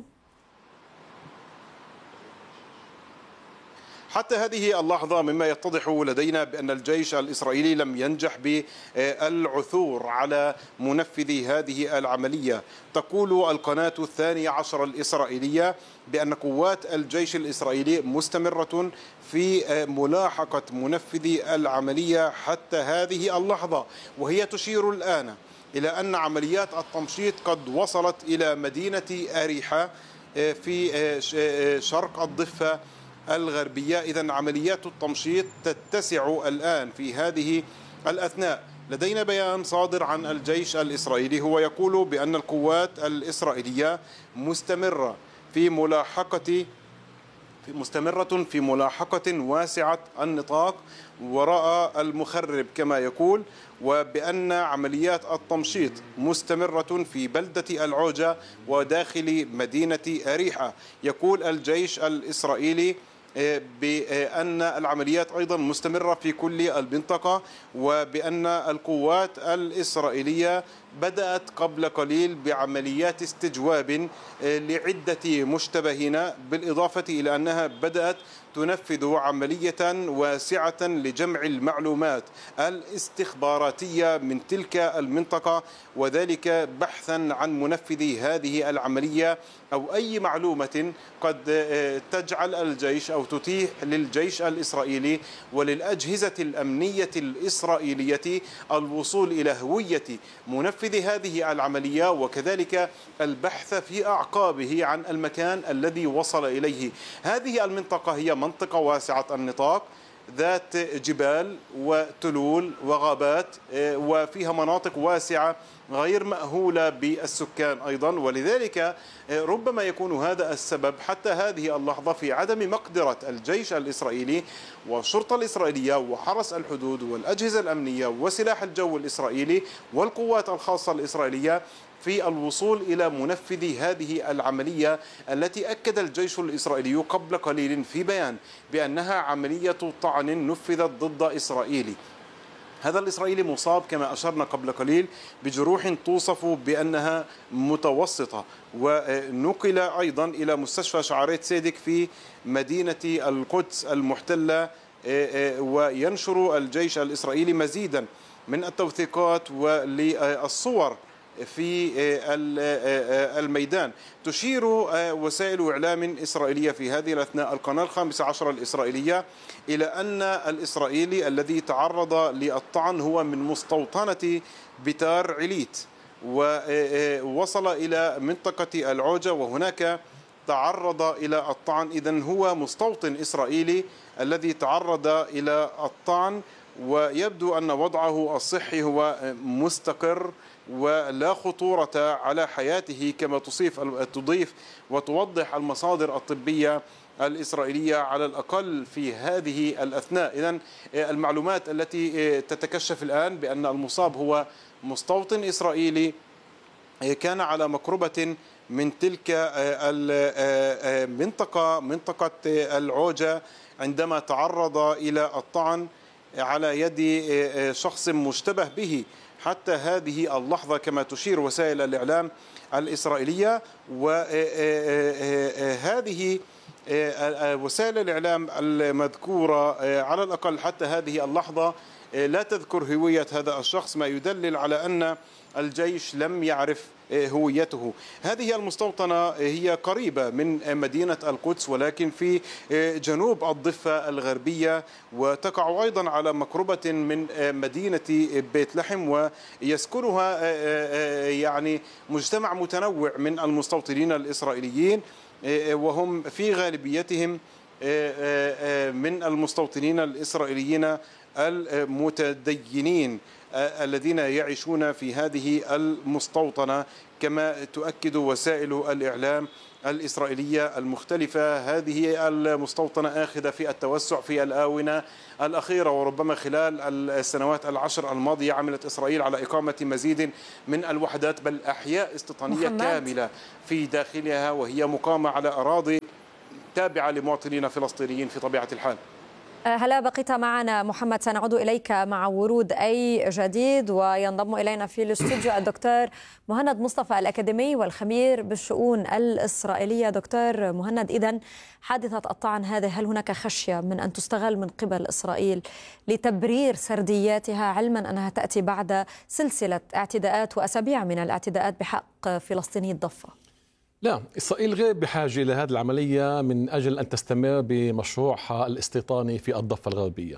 حتى هذه اللحظة مما يتضح لدينا بأن الجيش الإسرائيلي لم ينجح بالعثور على منفذي هذه العملية. تقول القناة الثانية عشر الإسرائيلية بأن قوات الجيش الإسرائيلي مستمرة في ملاحقة منفذي العملية حتى هذه اللحظة، وهي تشير الآن إلى أن عمليات التمشيط قد وصلت إلى مدينة أريحة في شرق الضفة الغربية. إذن عمليات التمشيط تتسع الآن في هذه الأثناء. لدينا بيان صادر عن الجيش الإسرائيلي هو يقول بأن القوات الإسرائيلية مستمرة في ملاحقة مستمرة في ملاحقة واسعة النطاق وراء المخرب كما يقول، وبأن عمليات التمشيط مستمرة في بلدة العوجة وداخل مدينة أريحة. يقول الجيش الإسرائيلي بأن العمليات أيضا مستمرة في كل المنطقة، وبأن القوات الإسرائيلية بدأت قبل قليل بعمليات استجواب لعدة مشتبهين، بالإضافة إلى أنها بدأت تنفذ عملية واسعة لجمع المعلومات الاستخباراتية من تلك المنطقة، وذلك بحثا عن منفذي هذه العملية أو أي معلومة قد تجعل الجيش أو تتيح للجيش الإسرائيلي وللأجهزة الأمنية الإسرائيلية الوصول إلى هوية منفذ هذه العملية، وكذلك البحث في أعقابه عن المكان الذي وصل إليه. هذه المنطقة هي منطقة واسعة النطاق ذات جبال وتلول وغابات، وفيها مناطق واسعة غير مأهولة بالسكان أيضا، ولذلك ربما يكون هذا السبب حتى هذه اللحظة في عدم مقدرة الجيش الإسرائيلي والشرطة الإسرائيلية وحرس الحدود والأجهزة الأمنية وسلاح الجو الإسرائيلي والقوات الخاصة الإسرائيلية في الوصول إلى منفذ هذه العملية التي أكد الجيش الإسرائيلي قبل قليل في بيان بأنها عملية طعن نفذت ضد إسرائيل. هذا الإسرائيلي مصاب كما أشرنا قبل قليل بجروح توصف بأنها متوسطة، ونقل أيضا إلى مستشفى شعريت سيدك في مدينة القدس المحتلة. وينشر الجيش الإسرائيلي مزيدا من التوثيقات وللصور في الميدان. تشير وسائل إعلام إسرائيلية في هذه الأثناء القناة الخامسة عشر الإسرائيلية إلى أن الإسرائيلي الذي تعرض للطعن هو من مستوطنة بتار عليت ووصل إلى منطقة العوجة وهناك تعرض إلى الطعن. إذن هو مستوطن إسرائيلي الذي تعرض إلى الطعن، ويبدو أن وضعه الصحي هو مستقر ولا خطورة على حياته كما تصيف تضيف وتوضح المصادر الطبية الإسرائيلية على الأقل في هذه الأثناء. إذن المعلومات التي تتكشف الآن بأن المصاب هو مستوطن إسرائيلي كان على مقربة من تلك المنطقة منطقة العوجة عندما تعرض إلى الطعن على يد شخص مشتبه به حتى هذه اللحظة كما تشير وسائل الإعلام الإسرائيلية. وهذه وسائل الإعلام المذكورة على الأقل حتى هذه اللحظة لا تذكر هوية هذا الشخص، ما يدلل على أن الجيش لم يعرف هويته. هذه المستوطنة هي قريبة من مدينة القدس ولكن في جنوب الضفة الغربية، وتقع أيضا على مقربة من مدينة بيت لحم، ويسكنها يعني مجتمع متنوع من المستوطنين الإسرائيليين، وهم في غالبيتهم من المستوطنين الإسرائيليين المتدينين الذين يعيشون في هذه المستوطنة، كما تؤكد وسائل الإعلام الإسرائيلية المختلفة. هذه المستوطنة آخذة في التوسع في الآونة الأخيرة، وربما خلال السنوات العشر الماضية عملت إسرائيل على إقامة مزيد من الوحدات بل أحياء استيطانية كاملة في داخلها، وهي مقامة على أراضي تابعة لمواطنين فلسطينيين في طبيعة الحال. هلا بقيت معنا محمد، سنعود إليك مع ورود أي جديد، وينضم إلينا في الاستوديو الدكتور مهند مصطفى الأكاديمي والخبير بالشؤون الإسرائيلية. دكتور مهند، إذن حادثة الطعن هذه هل هناك خشية من أن تستغل من قبل إسرائيل لتبرير سردياتها، علما أنها تأتي بعد سلسلة اعتداءات وأسابيع من الاعتداءات بحق فلسطيني الضفة؟ لا، إسرائيل غير بحاجة لهذه العملية من أجل أن تستمر بمشروعها الاستيطاني في الضفة الغربية.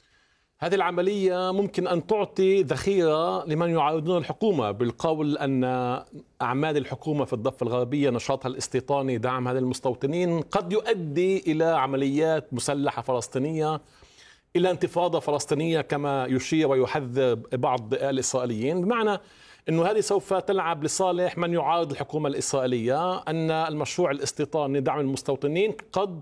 هذه العملية ممكن أن تعطي ذخيرة لمن يعارضون الحكومة بالقول أن أعمال الحكومة في الضفة الغربية نشاطها الاستيطاني دعم هذه المستوطنين قد يؤدي إلى عمليات مسلحة فلسطينية، إلى انتفاضة فلسطينية كما يشير ويحذر بعض الإسرائيليين، بمعنى أنه هذه سوف تلعب لصالح من يعارض الحكومة الإسرائيلية، أن المشروع الاستيطاني دعم المستوطنين قد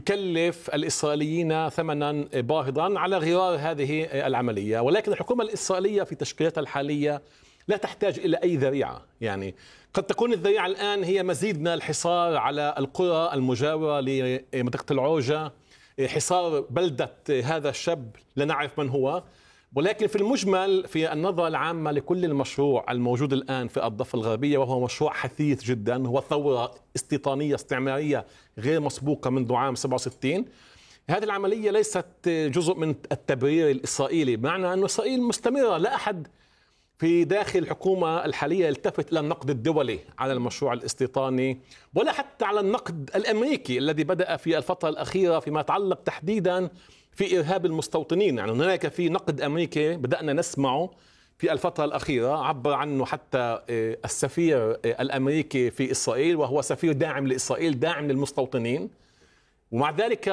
يكلف الإسرائيليين ثمنا باهظا على غرار هذه العملية. ولكن الحكومة الإسرائيلية في تشكيلتها الحالية لا تحتاج إلى أي ذريعة، يعني قد تكون الذريعة الآن هي مزيد من الحصار على القرى المجاورة لمنطقة العوجة، حصار بلدة هذا الشاب لا نعرف من هو. ولكن في المجمل في النظرة العامة لكل المشروع الموجود الآن في الضفة الغربية، وهو مشروع حثيث جدا، هو ثورة استيطانية استعمارية غير مسبوقة منذ عام سبعة وستين، هذه العملية ليست جزء من التبرير الإسرائيلي، بمعنى أن إسرائيل مستمرة. لا أحد في داخل الحكومة الحالية يلتفت إلى النقد الدولي على المشروع الاستيطاني، ولا حتى على النقد الأمريكي الذي بدأ في الفترة الأخيرة فيما يتعلق تحديدا في إرهاب المستوطنين. يعني هناك في نقد أمريكي بدأنا نسمعه في الفترة الأخيرة، عبر عنه حتى السفير الأمريكي في إسرائيل، وهو سفير داعم لإسرائيل داعم للمستوطنين، ومع ذلك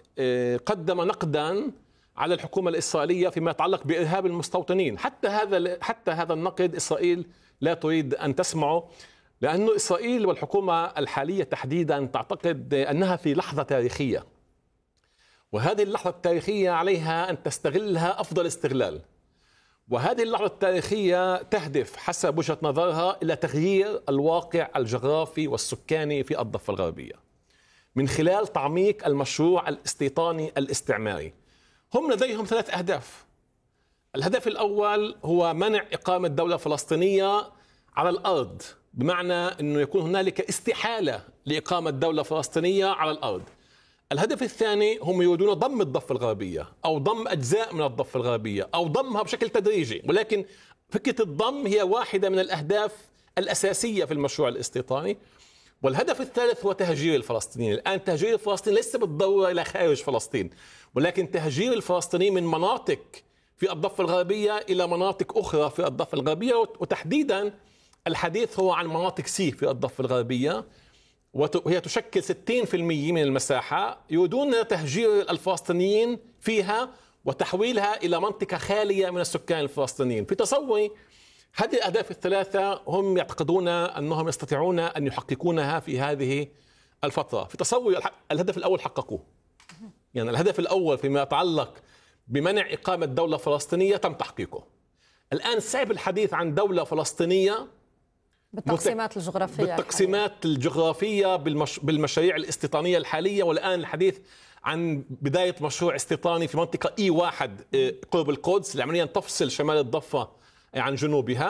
قدم نقدا على الحكومة الإسرائيلية فيما يتعلق بإرهاب المستوطنين. حتى هذا حتى هذا النقد إسرائيل لا تريد أن تسمعه، لأن إسرائيل والحكومة الحالية تحديدا تعتقد أنها في لحظة تاريخية، وهذه اللحظة التاريخية عليها أن تستغلها أفضل استغلال. وهذه اللحظة التاريخية تهدف حسب وجهة نظرها إلى تغيير الواقع الجغرافي والسكاني في الضفة الغربية من خلال تعميق المشروع الاستيطاني الاستعماري. هم لديهم ثلاث أهداف. الهدف الأول هو منع إقامة دولة فلسطينية على الأرض، بمعنى أنه يكون هنالك استحالة لإقامة دولة فلسطينية على الأرض. الهدف الثاني هم يريدون ضم الضفة الغربية أو ضم أجزاء من الضفة الغربية أو ضمها بشكل تدريجي، ولكن فكرة الضم هي واحدة من الأهداف الأساسية في المشروع الاستيطاني. والهدف الثالث هو تهجير الفلسطينيين. الآن تهجير الفلسطينيين ليس بالضرورة إلى خارج فلسطين، ولكن تهجير الفلسطينيين من مناطق في الضفة الغربية إلى مناطق أخرى في الضفة الغربية، وتحديدا الحديث هو عن مناطق سي في الضفة الغربية، وهي تشكل ستين بالمئة من المساحة. يريدون تهجير الفلسطينيين فيها وتحويلها إلى منطقة خالية من السكان الفلسطينيين. في تصوري هذه الأهداف الثلاثة هم يعتقدون أنهم يستطيعون أن يحققونها في هذه الفترة. في تصوري الهدف الأول حققوه، يعني الهدف الأول فيما يتعلق بمنع إقامة دولة فلسطينية تم تحقيقه. الآن صعب الحديث عن دولة فلسطينية بالتقسيمات الجغرافية بالتقسيمات الحالية. الجغرافية بالمش... بالمشاريع الاستيطانية الحالية، والآن الحديث عن بداية مشروع استيطاني في منطقة إي واحد قرب القدس، العملية تفصل شمال الضفة عن جنوبها.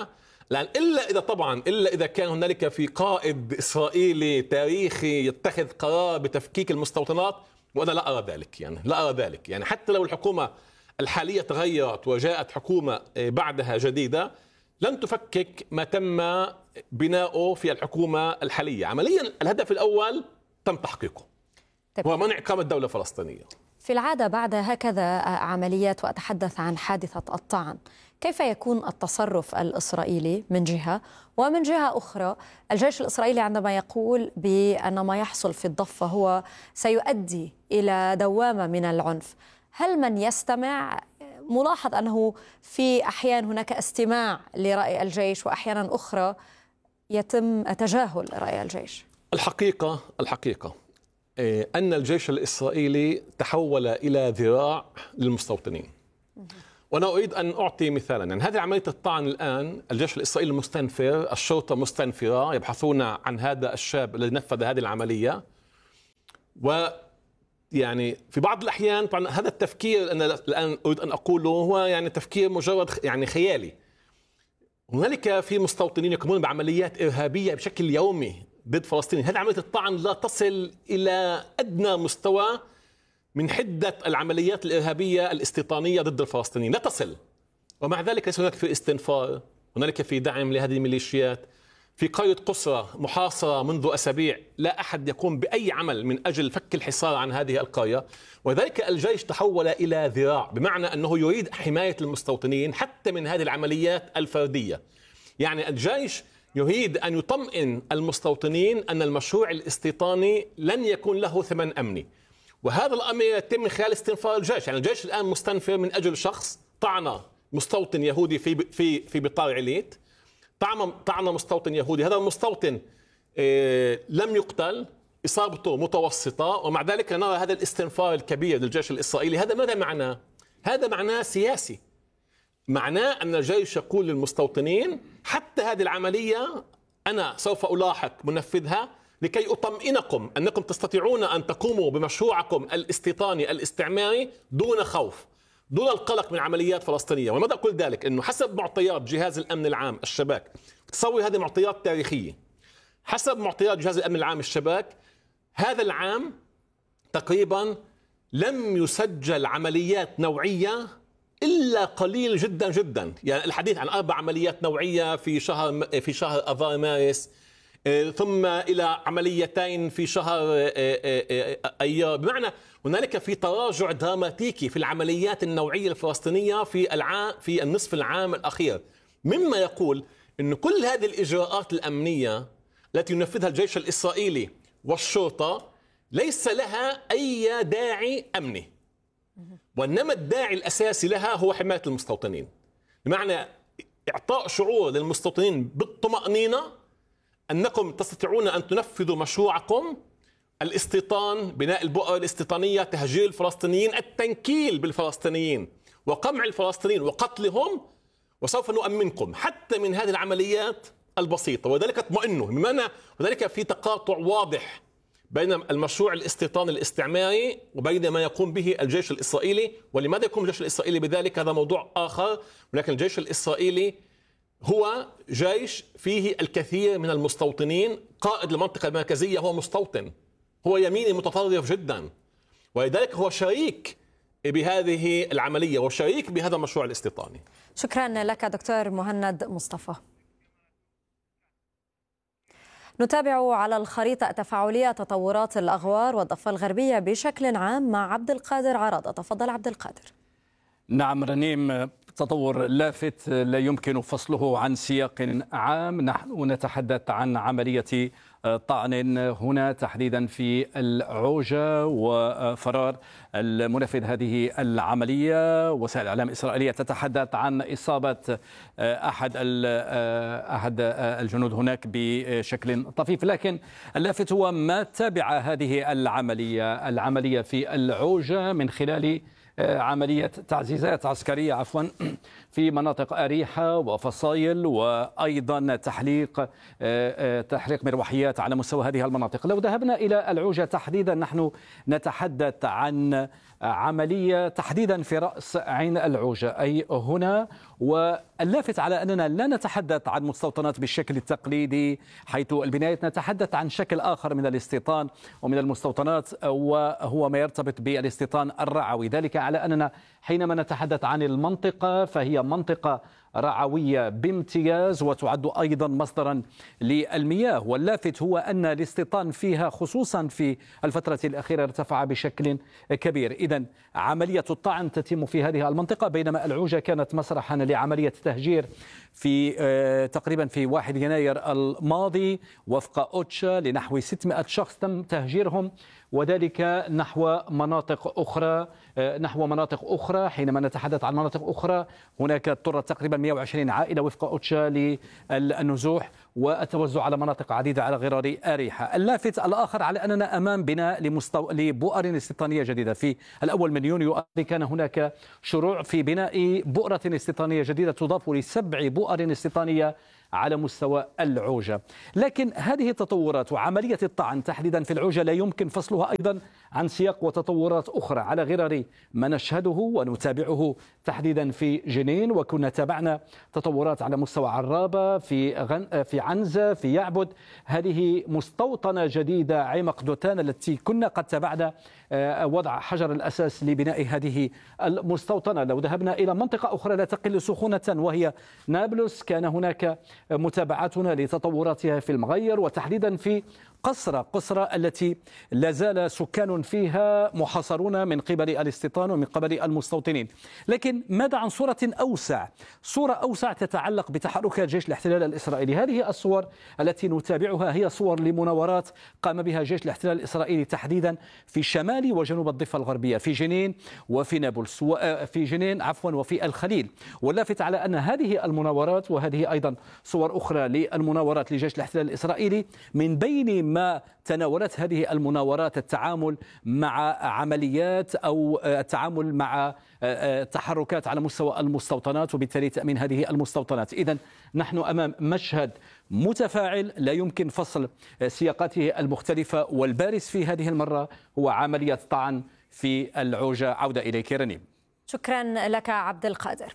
لأن إلا إذا طبعا إلا إذا كان هنالك في قائد إسرائيلي تاريخي يتخذ قرار بتفكيك المستوطنات، وأنا لا أرى ذلك، يعني لا أرى ذلك. يعني حتى لو الحكومة الحالية تغيرت وجاءت حكومة بعدها جديدة لن تفكك ما تم بناؤه في الحكومة الحالية. عمليا الهدف الأول تم تحقيقه، هو منع إقامة دولة فلسطينية. في العادة بعد هكذا عمليات، وأتحدث عن حادثة الطعن، كيف يكون التصرف الإسرائيلي من جهة، ومن جهة أخرى الجيش الإسرائيلي عندما يقول بأن ما يحصل في الضفة هو سيؤدي إلى دوامة من العنف، هل من يستمع؟ ملاحظ أنه في أحيان هناك استماع لرأي الجيش، وأحيانا أخرى يتم تجاهل رأي الجيش. الحقيقة الحقيقة أن الجيش الإسرائيلي تحول إلى ذراع للمستوطنين. وأنا أريد أن أعطي مثالا. يعني هذه عملية الطعن الآن، الجيش الإسرائيلي مستنفر، الشرطة مستنفرة، يبحثون عن هذا الشاب الذي نفذ هذه العملية. و يعني في بعض الأحيان طبعا هذا التفكير أنا الآن أريد أن أقوله هو يعني تفكير مجرد يعني خيالي. هنالك في مستوطنين يقومون بعمليات إرهابية بشكل يومي ضد فلسطين. هذه عملية الطعن لا تصل إلى أدنى مستوى من حدة العمليات الإرهابية الاستيطانية ضد الفلسطينيين، لا تصل. ومع ذلك ليس هناك في استنفار، هنالك في دعم لهذه الميليشيات. في قرية قصرة محاصرة منذ أسابيع، لا أحد يقوم بأي عمل من أجل فك الحصار عن هذه القرية. وذلك الجيش تحول إلى ذراع، بمعنى أنه يريد حماية المستوطنين حتى من هذه العمليات الفردية. يعني الجيش يريد أن يطمئن المستوطنين أن المشروع الاستيطاني لن يكون له ثمن أمني، وهذا الأمر يتم من خلال استنفار الجيش. يعني الجيش الآن مستنفر من أجل شخص طعن مستوطن يهودي في في في بطار عليت، طعن طعن مستوطن يهودي، هذا المستوطن إيه لم يقتل، إصابته متوسطة، ومع ذلك نرى هذا الاستنفار الكبير للجيش الإسرائيلي. هذا ماذا معناه؟ هذا معناه سياسي، معناه أن الجيش يقول للمستوطنين حتى هذه العملية أنا سوف ألاحق منفذها لكي أطمئنكم أنكم تستطيعون أن تقوموا بمشروعكم الاستيطاني الاستعماري دون خوف، دون القلق من عمليات فلسطينية. وماذا أقول ذلك؟ أنه حسب معطيات جهاز الأمن العام الشباك، تصور هذه معطيات تاريخية، حسب معطيات جهاز الأمن العام الشباك هذا العام تقريبا لم يسجل عمليات نوعية إلا قليل جدا جدا. يعني الحديث عن أربع عمليات نوعية في شهر في شهر أذار مارس، ثم إلى عمليتين في شهر أيار. بمعنى هنالك في تراجع دراماتيكي في العمليات النوعية الفلسطينية في العام في النصف العام الأخير، مما يقول أن كل هذه الإجراءات الأمنية التي ينفذها الجيش الإسرائيلي والشرطة ليس لها أي داعي أمني، وإنما الداعي الأساسي لها هو حماية المستوطنين. بمعنى إعطاء شعور للمستوطنين بالطمأنينة أنكم تستطيعون أن تنفذوا مشروعكم الاستيطان، بناء البؤر الاستيطانية، تهجير الفلسطينيين، التنكيل بالفلسطينيين وقمع الفلسطينيين وقتلهم، وسوف نؤمنكم حتى من هذه العمليات البسيطة. وذلك اطمئنوا، بمعنى وذلك في تقاطع واضح بين المشروع الاستيطاني الاستعماري وبين ما يقوم به الجيش الإسرائيلي. ولماذا يقوم الجيش الإسرائيلي بذلك هذا موضوع آخر، ولكن الجيش الإسرائيلي هو جيش فيه الكثير من المستوطنين. قائد المنطقة المركزية هو مستوطن، هو يميني متطرف جدا، ولذلك هو شريك بهذه العملية وشريك بهذا المشروع الاستيطاني. شكرا لك دكتور مهند مصطفى. نتابع على الخريطة التفاعلية تطورات الأغوار والضفة الغربية بشكل عام مع عبد القادر عرضة. تفضل عبد القادر. نعم رنيم، تطور لافت لا يمكن فصله عن سياق عام. نحن نتحدث عن عملية طعن هنا تحديدا في العوجة، وفرار المنفذ هذه العملية. وسائل الإعلام الإسرائيلية تتحدث عن إصابة أحد أحد الجنود هناك بشكل طفيف، لكن اللافت هو ما تبع هذه العملية العملية في العوجة من خلال عملية تعزيزات عسكرية عفوا في مناطق أريحة وفصائل، وأيضا تحليق تحليق مروحيات على مستوى هذه المناطق. لو ذهبنا إلى العوجة تحديدا، نحن نتحدث عن عملية تحديدا في رأس عين العوجة، أي هنا. واللافت على أننا لا نتحدث عن مستوطنات بالشكل التقليدي حيث البنايات، نتحدث عن شكل آخر من الاستيطان ومن المستوطنات، وهو ما يرتبط بالاستيطان الرعوي. ذلك على أننا حينما نتحدث عن المنطقة فهي منطقة رعوية بامتياز، وتعد أيضا مصدرا للمياه. واللافت هو أن الاستيطان فيها خصوصا في الفترة الأخيرة ارتفع بشكل كبير. إذن عملية الطعن تتم في هذه المنطقة، بينما العوجة كانت مسرحا لعملية تهجير في تقريبا في واحد يناير الماضي وفق أوتشا لنحو ستمائة شخص تم تهجيرهم، وذلك نحو مناطق أخرى نحو مناطق أخرى. حينما نتحدث عن مناطق أخرى، هناك اضطرت تقريبا مئة وعشرين عائلة وفق أوتشا للنزوح والتوزع على مناطق عديدة على غرار أريحة. اللافت الآخر على أننا أمام بناء لمستو... لبؤر استيطانية جديدة. في الأول من يونيو كان هناك شروع في بناء بؤرة استيطانية جديدة تضاف لسبع بؤر استيطانية على مستوى العوجة. لكن هذه التطورات وعملية الطعن تحديدا في العوجة لا يمكن فصلها أيضا عن سياق وتطورات أخرى على غرار ما نشهده ونتابعه تحديدا في جنين. وكنا تابعنا تطورات على مستوى عرابة، في غن في عنزة، في يعبد. هذه مستوطنة جديدة عمق دوتان التي كنا قد تابعنا وضع حجر الأساس لبناء هذه المستوطنة. لو ذهبنا إلى منطقة أخرى لا تقل سخونة وهي نابلس، كان هناك متابعتنا لتطوراتها في المغير، وتحديدا في قصرة قصرة التي لا زال سكان فيها محاصرون من قبل الاستيطان ومن قبل المستوطنين. لكن ماذا عن صورة أوسع؟ صورة أوسع تتعلق بتحركات جيش الاحتلال الإسرائيلي. هذه الصور التي نتابعها هي صور لمناورات قام بها جيش الاحتلال الإسرائيلي تحديدا في شمال وجنوب الضفة الغربية، في جنين وفي نابلس، وفي جنين عفوا وفي الخليل. واللافت على أن هذه المناورات، وهذه أيضا صور أخرى للمناورات لجيش الاحتلال الإسرائيلي، من بين ما تناولت هذه المناورات التعامل مع عمليات أو التعامل مع تحركات على مستوى المستوطنات، وبالتالي تأمين هذه المستوطنات. إذن نحن أمام مشهد متفاعل لا يمكن فصل سياقاته المختلفة، والبارز في هذه المرة هو عملية طعن في العوجة. عودة إليك رنيم. شكرا لك عبد القادر.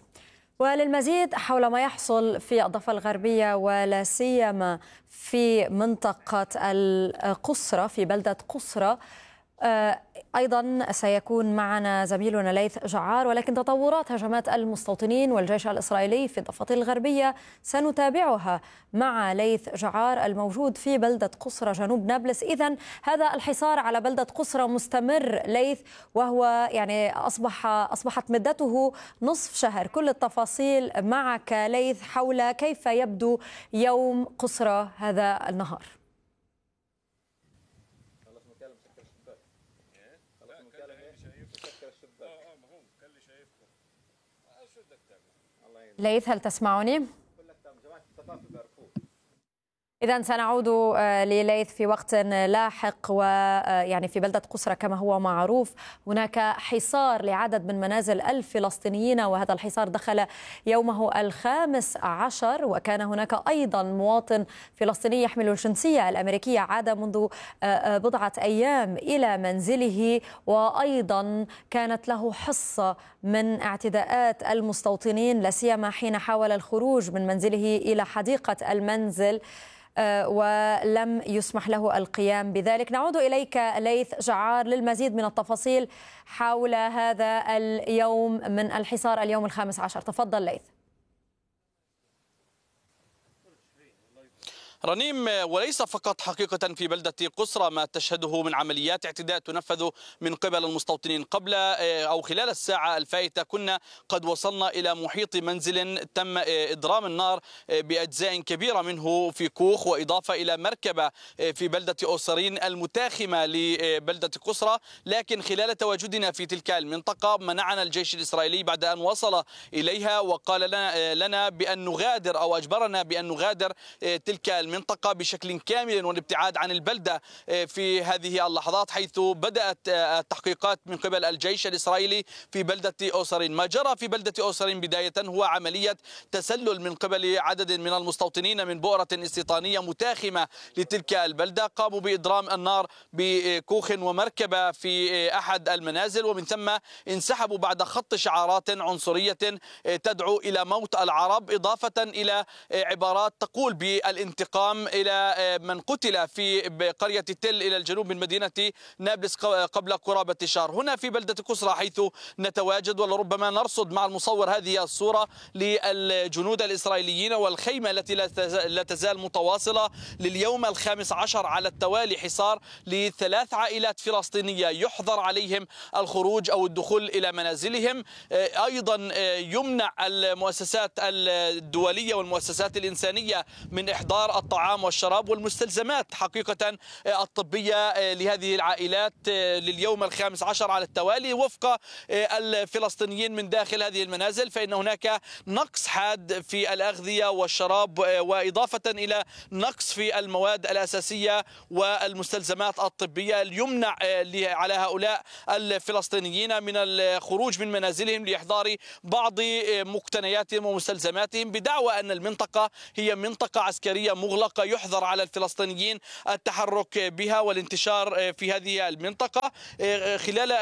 وللمزيد حول ما يحصل في الضفة الغربية ولا سيما في منطقة القصرة في بلدة قصرة، أيضا سيكون معنا زميلنا ليث جعار. ولكن تطورات هجمات المستوطنين والجيش الإسرائيلي في الضفة الغربية سنتابعها مع ليث جعار الموجود في بلدة قصرة جنوب نابلس. إذن هذا الحصار على بلدة قصرة مستمر ليث، وهو يعني أصبح أصبحت مدته نصف شهر. كل التفاصيل معك ليث حول كيف يبدو يوم قصرة هذا النهار. ليث هل تسمعني؟ إذن سنعود لليث في وقت لاحق. ويعني في بلدة قصرة كما هو معروف هناك حصار لعدد من منازل الفلسطينيين، وهذا الحصار دخل يومه الخامس عشر. وكان هناك أيضا مواطن فلسطيني يحمل الجنسية الأمريكية عاد منذ بضعة أيام إلى منزله، وأيضا كانت له حصة من اعتداءات المستوطنين، لا سيما حين حاول الخروج من منزله إلى حديقة المنزل ولم يسمح له القيام بذلك. نعود إليك ليث جعار للمزيد من التفاصيل حول هذا اليوم من الحصار، اليوم الخامس عشر. تفضل ليث. رنيم، وليس فقط حقيقة في بلدة قصرى ما تشهده من عمليات اعتداء تنفذ من قبل المستوطنين. قبل أو خلال الساعة الفائتة كنا قد وصلنا إلى محيط منزل تم إضرام النار بأجزاء كبيرة منه في كوخ، وإضافة إلى مركبة في بلدة أوسرين المتاخمة لبلدة قصرى. لكن خلال تواجدنا في تلك المنطقة منعنا الجيش الإسرائيلي بعد أن وصل إليها، وقال لنا, لنا بأن نغادر أو أجبرنا بأن نغادر تلك المنطقة المنطقة بشكل كامل والابتعاد عن البلدة في هذه اللحظات، حيث بدأت التحقيقات من قبل الجيش الإسرائيلي في بلدة أوسرين. ما جرى في بلدة أوسرين بداية هو عملية تسلل من قبل عدد من المستوطنين من بؤرة استيطانية متاخمة لتلك البلدة. قاموا بإضرام النار بكوخ ومركبة في أحد المنازل، ومن ثم انسحبوا بعد خط شعارات عنصرية تدعو إلى موت العرب، إضافة إلى عبارات تقول بالانتقام إلى من قتل في قرية تل إلى الجنوب من مدينة نابلس قبل قرابة شهر. هنا في بلدة قسرى حيث نتواجد، ولربما نرصد مع المصور هذه الصورة للجنود الإسرائيليين والخيمة التي لا تزال متواصلة لليوم الخامس عشر على التوالي، حصار لثلاث عائلات فلسطينية يحظر عليهم الخروج أو الدخول إلى منازلهم. أيضا يمنع المؤسسات الدولية والمؤسسات الإنسانية من إحضار الطعام والشراب والمستلزمات حقيقة الطبية لهذه العائلات لليوم الخامس عشر على التوالي. وفق الفلسطينيين من داخل هذه المنازل فإن هناك نقص حاد في الأغذية والشراب، وإضافة إلى نقص في المواد الأساسية والمستلزمات الطبية. يمنع على هؤلاء الفلسطينيين من الخروج من منازلهم لإحضار بعض مقتنياتهم ومستلزماتهم، بدعوى أن المنطقة هي منطقة عسكرية مغلقة يحظر على الفلسطينيين التحرك بها والانتشار في هذه المنطقة. خلال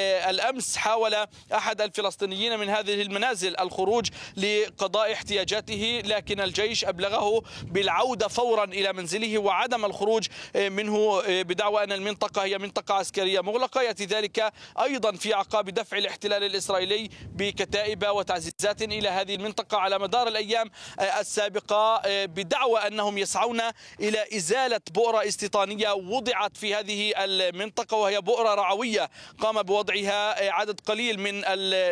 الأمس حاول أحد الفلسطينيين من هذه المنازل الخروج لقضاء احتياجاته، لكن الجيش أبلغه بالعودة فورا إلى منزله وعدم الخروج منه، بدعوى أن المنطقة هي منطقة عسكرية مغلقة. يأتي ذلك أيضا في أعقاب دفع الاحتلال الإسرائيلي بكتائب وتعزيزات إلى هذه المنطقة على مدار الأيام السابقة، بدعوى أنهم يسعون إلى إزالة بؤرة استيطانية وضعت في هذه المنطقة، وهي بؤرة رعوية قام بوضعها عدد قليل من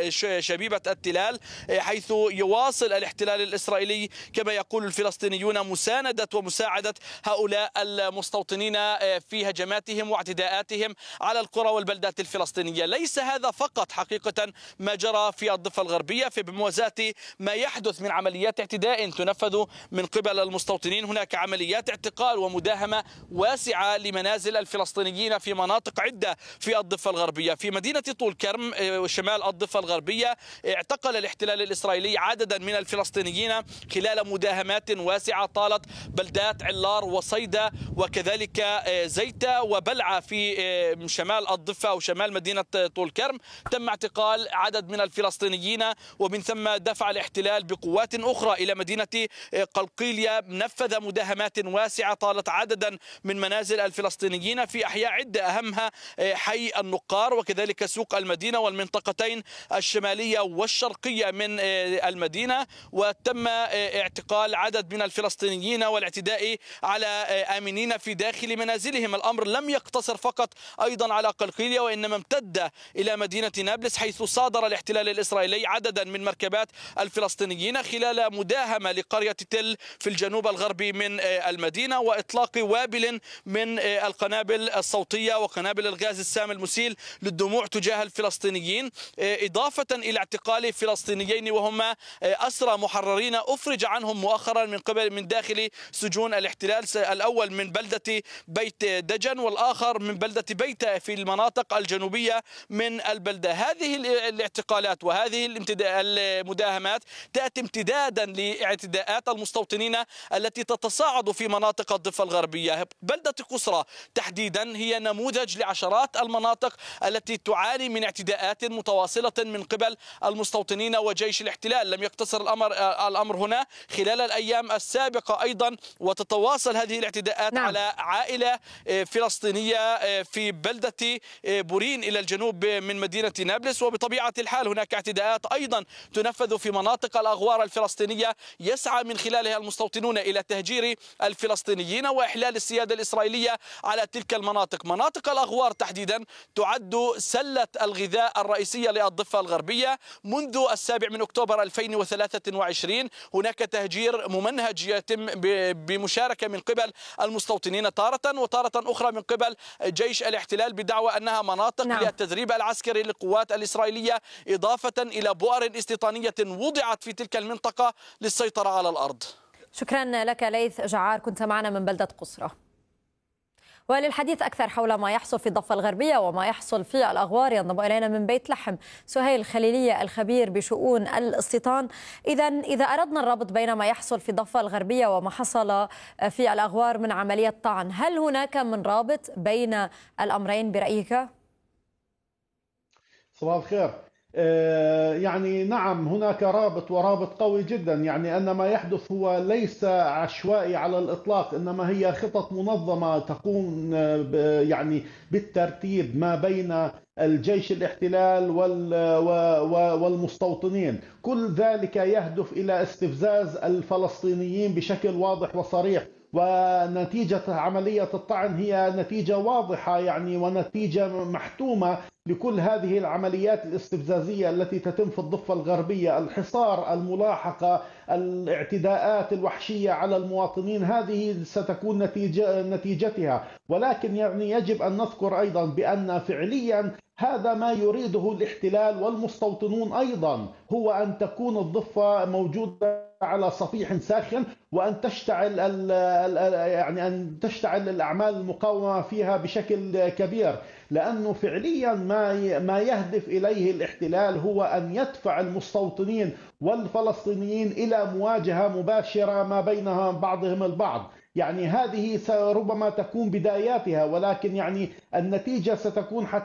شبيبة التلال، حيث يواصل الاحتلال الإسرائيلي كما يقول الفلسطينيون مساندة ومساعدة هؤلاء المستوطنين في هجماتهم واعتداءاتهم على القرى والبلدات الفلسطينية. ليس هذا فقط حقيقة ما جرى في الضفة الغربية، في بموازاة ما يحدث من عمليات اعتداء تنفذ من قبل المستوطنين. هناك عمليات اعتقال ومداهمة واسعة لمنازل الفلسطينيين في مناطق عدة في الضفة الغربية. في مدينة طول كرم شمال الضفة الغربية اعتقل الاحتلال الإسرائيلي عددا من الفلسطينيين خلال مداهمات واسعة طالت بلدات علار وصيدا وكذلك زيتة وبلعة في شمال الضفة أو شمال مدينة طول كرم. تم اعتقال عدد من الفلسطينيين، ومن ثم دفع الاحتلال بقوات أخرى إلى مدينة قلقيلية، نفذ مداهمات واسعة طالت عددا من منازل الفلسطينيين في أحياء عدة أهمها حي النقار وكذلك سوق المدينة والمنطقتين الشمالية والشرقية من المدينة. وتم اعتقال عدد من الفلسطينيين والاعتداء على آمنين في داخل منازلهم. الأمر لم يقتصر فقط أيضا على قلقيلية، وإنما امتد إلى مدينة نابلس، حيث صادر الاحتلال الإسرائيلي عددا من مركبات الفلسطينيين خلال مداهمة لقرية تل في الجنوب الغربي من المدينة، وإطلاق وابل من القنابل الصوتية وقنابل الغاز السام المسيل للدموع تجاه الفلسطينيين، إضافة إلى اعتقال فلسطينيين وهم أسرى محررين أفرج عنهم مؤخرا من قبل من داخل سجون الاحتلال، الأول من بلدة بيت دجن والآخر من بلدة بيتة في المناطق الجنوبية من البلدة. هذه الاعتقالات وهذه المداهمات تأتي امتدادا لاعتداءات المستوطنين التي تتصاعد في مناطق الضفة الغربية. بلدة قسرى تحديدا هي نموذج لعشرات المناطق التي تعاني من اعتداءات متواصلة من قبل المستوطنين وجيش الاحتلال. لم يقتصر الأمر الأمر هنا، خلال الأيام السابقة أيضا وتتواصل هذه الاعتداءات نعم. على عائلة فلسطينية في بلدة بورين إلى الجنوب من مدينة نابلس. وبطبيعة الحال هناك اعتداءات أيضا تنفذ في مناطق الأغوار الفلسطينية يسعى من خلالها المستوطنون إلى تهجير الفلسطينيين وإحلال السيادة الإسرائيلية على تلك المناطق. مناطق الأغوار تحديدا تعد سلة الغذاء الرئيسية للضفة الغربية. منذ السابع من أكتوبر ألفين وثلاثة وعشرين هناك تهجير ممنهج يتم بمشاركة من قبل المستوطنين تارة، وتارة أخرى من قبل جيش الاحتلال بدعوى أنها مناطق نعم. للتدريب العسكري للقوات الإسرائيلية، إضافة إلى بؤر استيطانية وضعت في تلك المنطقة للسيطرة على الأرض. شكرا لك ليث جعار، كنت معنا من بلدة قصرة. وللحديث أكثر حول ما يحصل في الضفة الغربية وما يحصل في الأغوار ينضم إلينا من بيت لحم سهيل خليلية الخبير بشؤون الاستيطان. إذا إذا أردنا الربط بين ما يحصل في الضفة الغربية وما حصل في الأغوار من عملية طعن، هل هناك من رابط بين الأمرين برأيك؟ صباح الخير. يعني نعم هناك رابط ورابط قوي جدا، يعني أن ما يحدث هو ليس عشوائي على الإطلاق، إنما هي خطط منظمة تكون يعني بالترتيب ما بين الجيش الاحتلال والمستوطنين. كل ذلك يهدف إلى استفزاز الفلسطينيين بشكل واضح وصريح، ونتيجة عملية الطعن هي نتيجة واضحة يعني ونتيجة محتومة لكل هذه العمليات الاستفزازية التي تتم في الضفة الغربية. الحصار، الملاحقة، الاعتداءات الوحشية على المواطنين، هذه ستكون نتيجة نتيجتها. ولكن يعني يجب أن نذكر أيضا بأن فعليا هذا ما يريده الاحتلال والمستوطنون أيضا، هو أن تكون الضفة موجودة على صفيح ساخن، وأن تشتعل يعني أن تشتعل الأعمال المقاومة فيها بشكل كبير، لأنه فعليا ما ما يهدف إليه الاحتلال هو أن يدفع المستوطنين والفلسطينيين إلى مواجهة مباشرة ما بينها بعضهم البعض. يعني هذه ربما تكون بداياتها، ولكن يعني النتيجة ستكون حتى